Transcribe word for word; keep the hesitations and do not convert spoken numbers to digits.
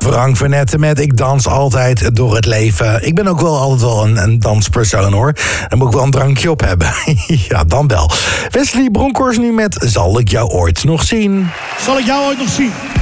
Frank Vernette met Ik dans altijd door het leven. Ik ben ook wel altijd wel een, een danspersoon hoor. Dan moet ik wel een drankje op hebben. Ja, dan wel. Wesley Bronkhorst nu met Zal ik jou ooit nog zien? Zal ik jou ooit nog zien?